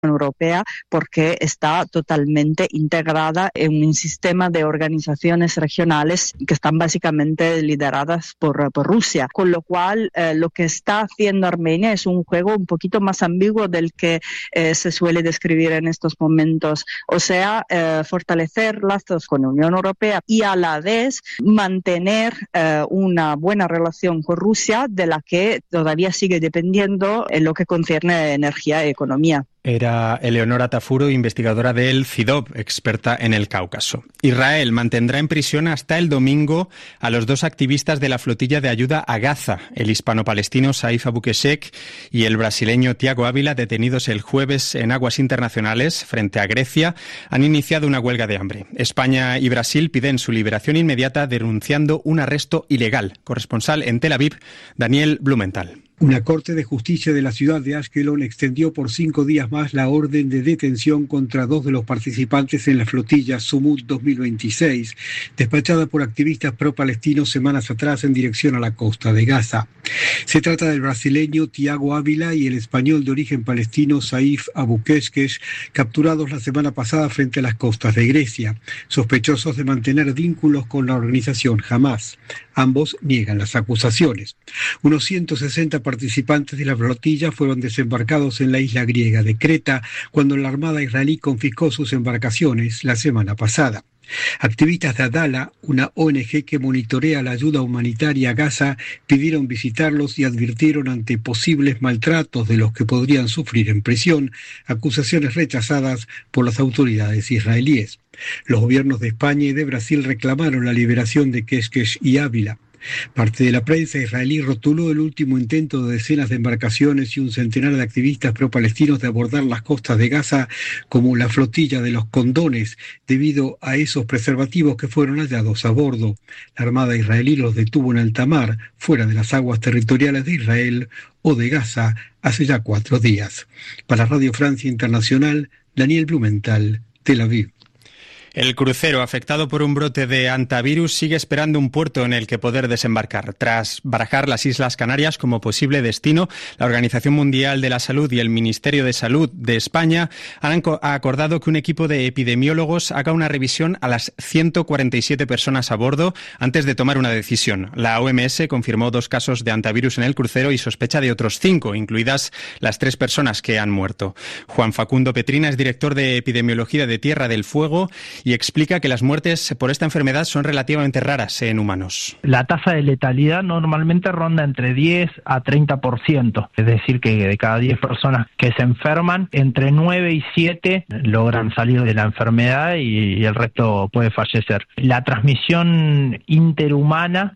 Europea porque está totalmente integrada en un sistema de organizaciones regionales que están básicamente lideradas por Rusia, con lo cual lo que está haciendo Armenia es un juego un poquito más ambiguo del que se suele describir en estos momentos, o sea, fortalecer lazos con la Unión Europea y a la vez mantener una buena relación con Rusia, de la que todavía sigue dependiendo en lo que concierne a energía y economía. Era Eleonora Tafuro, investigadora del CIDOB, experta en el Cáucaso. Israel mantendrá en prisión hasta el domingo a los dos activistas de la flotilla de ayuda a Gaza, el hispano-palestino Saif Abu Keshek y el brasileño Tiago Ávila, detenidos el jueves en aguas internacionales frente a Grecia, han iniciado una huelga de hambre. España y Brasil piden su liberación inmediata, denunciando un arresto ilegal. Corresponsal en Tel Aviv, Daniel Blumenthal. Una corte de justicia de la ciudad de Ashkelon extendió por 5 días más la orden de detención contra 2 de los participantes en la flotilla Sumut 2026, despachada por activistas pro-palestinos semanas atrás en dirección a la costa de Gaza. Se trata del brasileño Tiago Ávila y el español de origen palestino Saif Abu Keshek, capturados la semana pasada frente a las costas de Grecia, sospechosos de mantener vínculos con la organización Hamás. Ambos niegan las acusaciones. Unos 160 participantes de la flotilla fueron desembarcados en la isla griega de Creta cuando la Armada israelí confiscó sus embarcaciones la semana pasada. Activistas de Adala, una ONG que monitorea la ayuda humanitaria a Gaza, pidieron visitarlos y advirtieron ante posibles maltratos de los que podrían sufrir en prisión, acusaciones rechazadas por las autoridades israelíes. Los gobiernos de España y de Brasil reclamaron la liberación de Keshek y Ávila. Parte de la prensa israelí rotuló el último intento de decenas de embarcaciones y un centenar de activistas pro-palestinos de abordar las costas de Gaza como la flotilla de los condones, debido a esos preservativos que fueron hallados a bordo. La Armada israelí los detuvo en alta mar, fuera de las aguas territoriales de Israel o de Gaza, hace ya 4 días. Para Radio Francia Internacional, Daniel Blumenthal, Tel Aviv. El crucero afectado por un brote de hantavirus sigue esperando un puerto en el que poder desembarcar. Tras barajar las Islas Canarias como posible destino, la Organización Mundial de la Salud y el Ministerio de Salud de España han acordado que un equipo de epidemiólogos haga una revisión a las 147 personas a bordo antes de tomar una decisión. La OMS confirmó 2 casos de hantavirus en el crucero y sospecha de otros 5, incluidas las 3 personas que han muerto. Juan Facundo Petrina es director de epidemiología de Tierra del Fuego y explica que las muertes por esta enfermedad son relativamente raras en humanos. La tasa de letalidad normalmente ronda entre 10 a 30%, es decir, que de cada 10 personas que se enferman, entre 9 y 7 logran salir de la enfermedad y el resto puede fallecer. La transmisión interhumana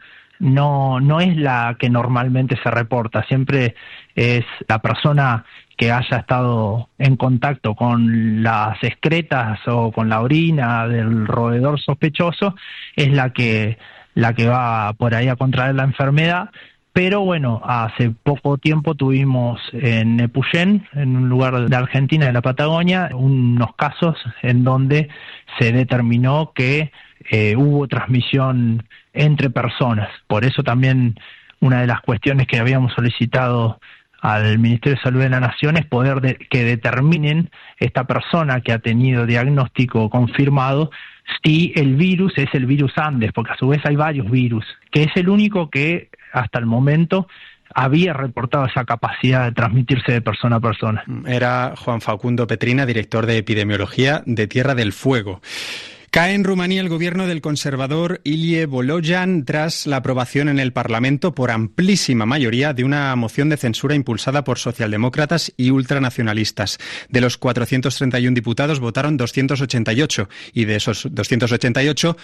no es la que normalmente se reporta, siempre es la persona que haya estado en contacto con las excretas o con la orina del roedor sospechoso, es la que va por ahí a contraer la enfermedad. Pero bueno, hace poco tiempo tuvimos en Epuyén, en un lugar de Argentina, de la Patagonia, unos casos en donde se determinó que hubo transmisión entre personas. Por eso también una de las cuestiones que habíamos solicitado al Ministerio de Salud de la Nación es poder que determinen esta persona que ha tenido diagnóstico confirmado si el virus es el virus Andes, porque a su vez hay varios virus, que es el único que hasta el momento había reportado esa capacidad de transmitirse de persona a persona. Era Juan Facundo Petrina, director de epidemiología de Tierra del Fuego. Cae en Rumanía el gobierno del conservador Ilie Bolojan tras la aprobación en el Parlamento por amplísima mayoría de una moción de censura impulsada por socialdemócratas y ultranacionalistas. De los 431 diputados votaron 288 y de esos 288,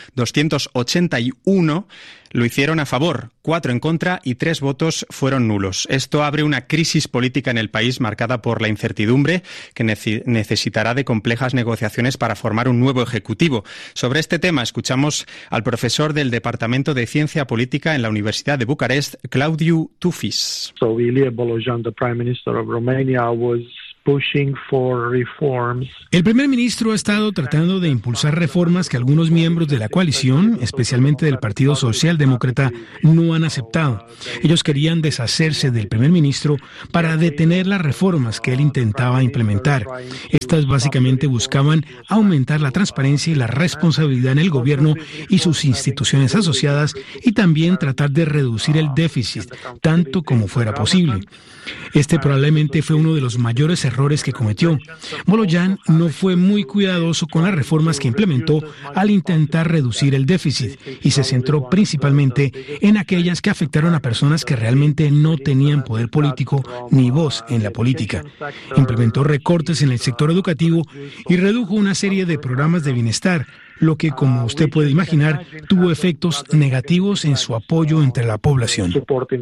281 lo hicieron a favor, 4 en contra y 3 votos fueron nulos. Esto abre una crisis política en el país marcada por la incertidumbre que necesitará de complejas negociaciones para formar un nuevo ejecutivo. Sobre este tema escuchamos al profesor del Departamento de Ciencia Política en la Universidad de Bucarest, Claudiu Tufis. So Ilie Bolojan, the Prime Minister of Romania, was El primer ministro ha estado tratando de impulsar reformas que algunos miembros de la coalición, especialmente del Partido Socialdemócrata, no han aceptado. Ellos querían deshacerse del primer ministro para detener las reformas que él intentaba implementar. Estas básicamente buscaban aumentar la transparencia y la responsabilidad en el gobierno y sus instituciones asociadas y también tratar de reducir el déficit tanto como fuera posible. Este probablemente fue uno de los mayores errores que cometió. Boloyan no fue muy cuidadoso con las reformas que implementó al intentar reducir el déficit y se centró principalmente en aquellas que afectaron a personas que realmente no tenían poder político ni voz en la política. Implementó recortes en el sector educativo y redujo una serie de programas de bienestar, lo que, como usted puede imaginar, tuvo efectos negativos en su apoyo entre la población.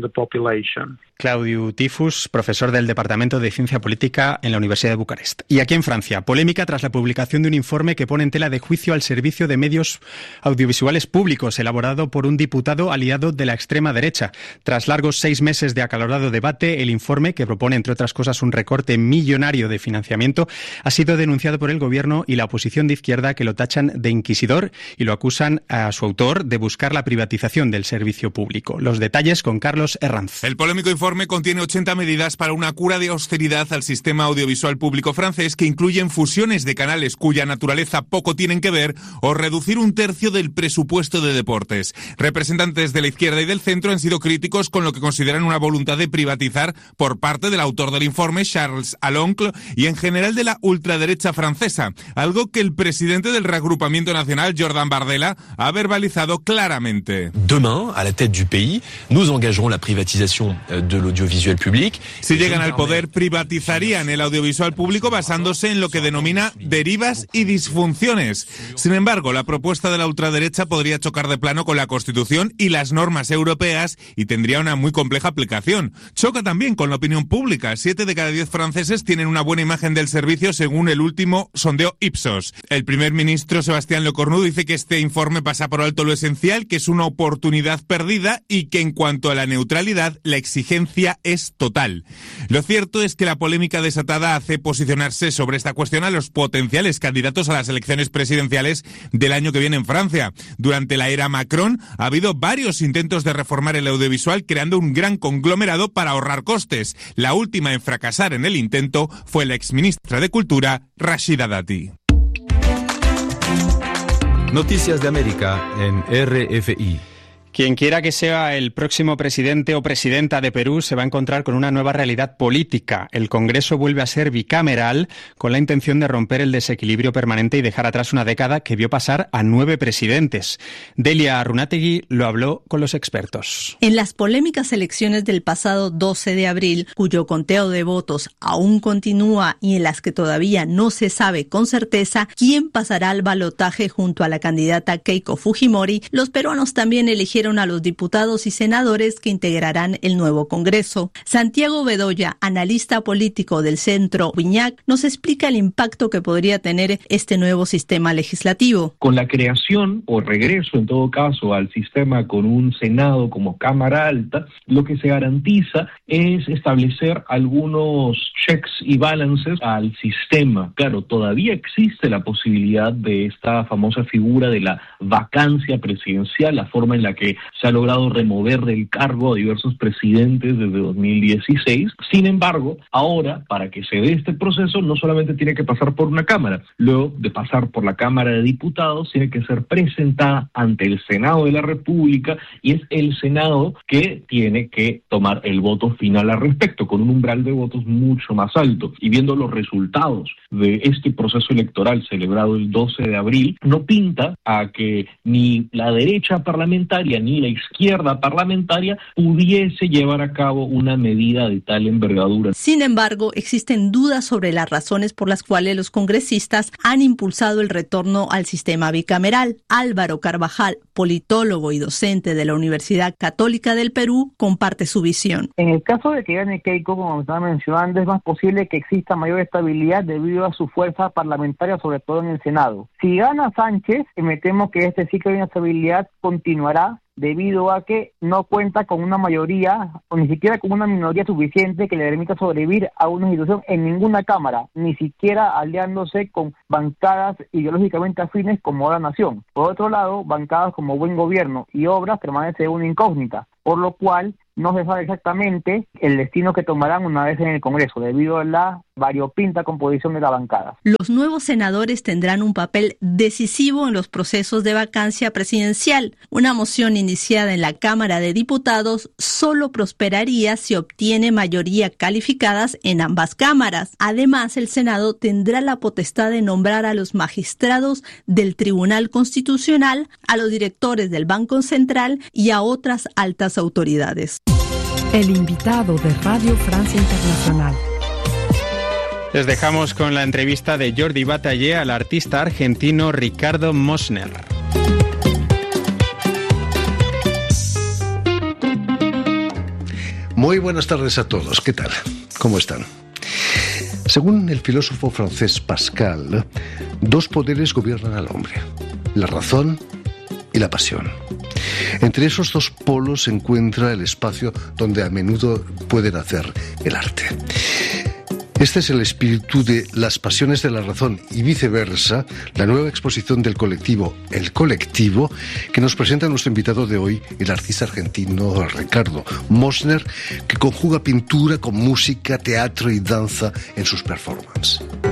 Claudiu Tifus, profesor del Departamento de Ciencia Política en la Universidad de Bucarest. Y aquí en Francia, polémica tras la publicación de un informe que pone en tela de juicio al Servicio de Medios Audiovisuales Públicos, elaborado por un diputado aliado de la extrema derecha. Tras largos 6 meses de acalorado debate, el informe, que propone, entre otras cosas, un recorte millonario de financiamiento, ha sido denunciado por el gobierno y la oposición de izquierda, que lo tachan de inquisidor y lo acusan a su autor de buscar la privatización del servicio público. Los detalles con Carlos Herranz. El polémico informe contiene 80 medidas para una cura de austeridad al sistema audiovisual público francés, que incluyen fusiones de canales cuya naturaleza poco tienen que ver o reducir 1/3 del presupuesto de deportes. Representantes de la izquierda y del centro han sido críticos con lo que consideran una voluntad de privatizar por parte del autor del informe, Charles Aloncle, y en general de la ultraderecha francesa, algo que el presidente del Reagrupamiento Nacional, Jordan Bardella, ha verbalizado claramente. Demain, à la tête du pays, nous engagerons la privatisation de l'audiovisuel public. Si llegan al poder, privatizarían el audiovisual público basándose en lo que denomina derivas y disfunciones. Sin embargo, la propuesta de la ultraderecha podría chocar de plano con la Constitución y las normas europeas y tendría una muy compleja aplicación. Choca también con la opinión pública. 7 de cada 10 franceses tienen una buena imagen del servicio, según el último sondeo Ipsos. El primer ministro Sébastien Lecornu dice que este informe pasa por alto lo esencial, que es una oportunidad perdida y que en cuanto a la neutralidad, la exigencia es total. Lo cierto es que la polémica desatada hace posicionarse sobre esta cuestión a los potenciales candidatos a las elecciones presidenciales del año que viene en Francia. Durante la era Macron ha habido varios intentos de reformar el audiovisual, creando un gran conglomerado para ahorrar costes. La última en fracasar en el intento fue la exministra de Cultura, Rashida Dati. Noticias de América en RFI. Quien quiera que sea el próximo presidente o presidenta de Perú se va a encontrar con una nueva realidad política. El Congreso vuelve a ser bicameral, con la intención de romper el desequilibrio permanente y dejar atrás una década que vio pasar a 9 presidentes. Delia Arunátegui lo habló con los expertos. En las polémicas elecciones del pasado 12 de abril, cuyo conteo de votos aún continúa y en las que todavía no se sabe con certeza quién pasará al balotaje junto a la candidata Keiko Fujimori, los peruanos también eligieron a los diputados y senadores que integrarán el nuevo Congreso. Santiago Bedoya, analista político del Centro Viñac, nos explica el impacto que podría tener este nuevo sistema legislativo. Con la creación o regreso, en todo caso, al sistema con un Senado como Cámara Alta, lo que se garantiza es establecer algunos checks y balances al sistema. Claro, todavía existe la posibilidad de esta famosa figura de la vacancia presidencial, la forma en la que se ha logrado remover del cargo a diversos presidentes desde 2016. Sin embargo, ahora, para que se dé este proceso, no solamente tiene que pasar por una Cámara. Luego de pasar por la Cámara de Diputados, tiene que ser presentada ante el Senado de la República y es el Senado que tiene que tomar el voto final al respecto, con un umbral de votos mucho más alto. Y viendo los resultados de este proceso electoral celebrado el 12 de abril, no pinta a que ni la derecha parlamentaria ni la izquierda parlamentaria pudiese llevar a cabo una medida de tal envergadura. Sin embargo, existen dudas sobre las razones por las cuales los congresistas han impulsado el retorno al sistema bicameral. Álvaro Carvajal, politólogo y docente de la Universidad Católica del Perú, comparte su visión. En el caso de que gane Keiko, como me estaba mencionando, es más posible que exista mayor estabilidad debido a su fuerza parlamentaria, sobre todo en el Senado. Si gana Sánchez, me temo que este ciclo de inestabilidad continuará debido a que no cuenta con una mayoría o ni siquiera con una minoría suficiente que le permita sobrevivir a una institución en ninguna cámara, ni siquiera aliándose con bancadas ideológicamente afines como la Nación. Por otro lado, bancadas como Buen Gobierno y Obras permanece una incógnita, por lo cual no se sabe exactamente el destino que tomarán una vez en el Congreso, debido a la variopinta composición de la bancada. Los nuevos senadores tendrán un papel decisivo en los procesos de vacancia presidencial. Una moción iniciada en la Cámara de Diputados solo prosperaría si obtiene mayoría calificadas en ambas cámaras. Además, el Senado tendrá la potestad de nombrar a los magistrados del Tribunal Constitucional, a los directores del Banco Central y a otras altas autoridades. El invitado de Radio Francia Internacional. Les dejamos con la entrevista de Jordi Batallé al artista argentino Ricardo Mosner. Muy buenas tardes a todos. ¿Qué tal? ¿Cómo están? Según el filósofo francés Pascal, dos poderes gobiernan al hombre: la razón y la pasión. Entre esos dos polos se encuentra el espacio donde a menudo puede nacer el arte. Este es el espíritu de Las pasiones de la razón y viceversa, la nueva exposición del colectivo El Colectivo, que nos presenta nuestro invitado de hoy, el artista argentino Ricardo Mosner, que conjuga pintura con música, teatro y danza en sus performances.